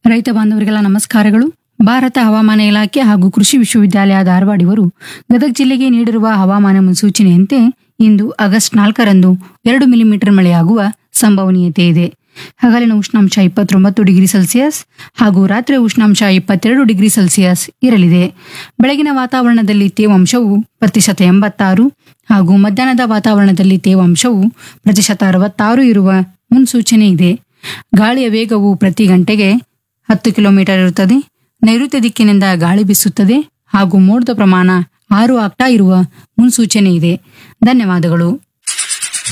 ರೈತ ಬಾಂಧವರಿಗೆಲ್ಲ ನಮಸ್ಕಾರಗಳು. ಭಾರತ ಹವಾಮಾನ ಇಲಾಖೆ ಹಾಗೂ ಕೃಷಿ ವಿಶ್ವವಿದ್ಯಾಲಯ ಧಾರವಾಡ ಇವರು ಗದಗ ಜಿಲ್ಲೆಗೆ ನೀಡಿರುವ ಹವಾಮಾನ ಮುನ್ಸೂಚನೆಯಂತೆ ಇಂದು ಆಗಸ್ಟ್ 4ರಂದು 2 ಮಿಲಿಮೀಟರ್ ಮಳೆಯಾಗುವ ಸಂಭವನೀಯತೆ ಇದೆ. ಹಗಲಿನ ಉಷ್ಣಾಂಶ 29 ಡಿಗ್ರಿ ಸೆಲ್ಸಿಯಸ್ ಹಾಗೂ ರಾತ್ರಿ ಉಷ್ಣಾಂಶ 22 ಡಿಗ್ರಿ ಸೆಲ್ಸಿಯಸ್ ಇರಲಿದೆ. ಬೆಳಗಿನ ವಾತಾವರಣದಲ್ಲಿ ತೇವಾಂಶವು ಪ್ರತಿಶತ 86 ಹಾಗೂ ಮಧ್ಯಾಹ್ನದ ವಾತಾವರಣದಲ್ಲಿ ತೇವಾಂಶವು ಪ್ರತಿಶತ 66 ಇರುವ ಮುನ್ಸೂಚನೆ ಇದೆ. ಗಾಳಿಯ ವೇಗವು ಪ್ರತಿ ಗಂಟೆಗೆ 10 ಕಿಲೋಮೀಟರ್ ಇರುತ್ತದೆ. ನೈಋತ್ಯ ದಿಕ್ಕಿನಿಂದ ಗಾಳಿ ಬೀಸುತ್ತದೆ ಹಾಗೂ ಮೋಡದ ಪ್ರಮಾಣ 6 ಆಗ್ತಾ ಇರುವ ಮುನ್ಸೂಚನೆ ಇದೆ. ಧನ್ಯವಾದಗಳು.